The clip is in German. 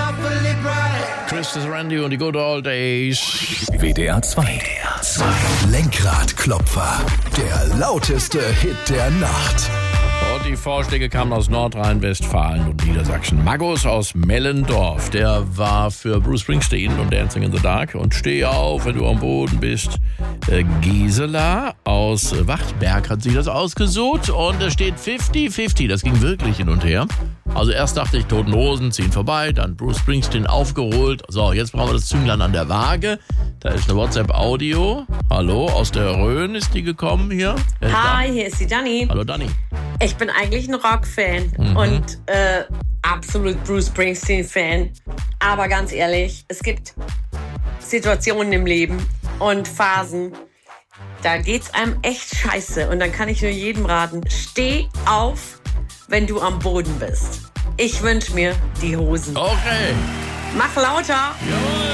Chris Randy und die Good Old Days. WDR 2. Lenkradklopfer. Der lauteste Hit der Nacht. Und die Vorschläge kamen aus Nordrhein-Westfalen und Niedersachsen. Markus aus Mellendorf, der war für Bruce Springsteen und Dancing in the Dark und Steh auf, wenn du am Boden bist. Gisela aus Wachtberg hat sich das ausgesucht und es steht 50-50. Das ging wirklich hin und her. Also erst dachte ich, Toten Hosen ziehen vorbei, dann Bruce Springsteen aufgeholt. So, jetzt brauchen wir das Zünglein an der Waage. Da ist eine WhatsApp-Audio. Hallo, aus der Rhön ist die gekommen hier. Hi, hier ist die Dani. Hallo Dani. Ich bin eigentlich ein Rock-Fan und absolut Bruce Springsteen-Fan. Aber ganz ehrlich, es gibt Situationen im Leben und Phasen, da geht's einem echt scheiße. Und dann kann ich nur jedem raten, steh auf, wenn du am Boden bist. Ich wünsche mir die Hosen. Okay. Mach lauter. Jawohl.